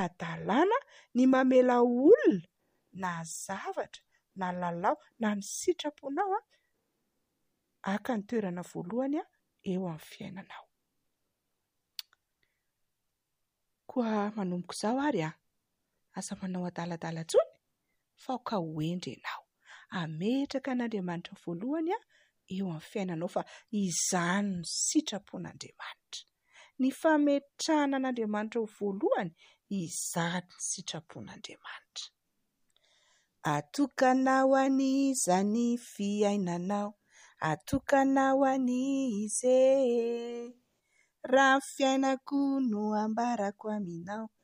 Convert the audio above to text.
ara-dalàna ny mamela olona na zavatra na lalao na ny sitraponao haka ny toerana voalohany eo amin'ny fiainanao. Koa manomboka izao ary aza manao adaladala intsony fa ka hoendry ianao ametraka an'Andriamanitra voalohany eo amin'ny fiainanao, fa izany ny sitrapon'Andriamanitra. Ny fametrahana an'Andriamanitra ho voalohany, izany ny sitrapon'Andriamanitra. Atokanao an'iza ny fiainanao, atokanao an'iza raha fiainako no ambarako aminao,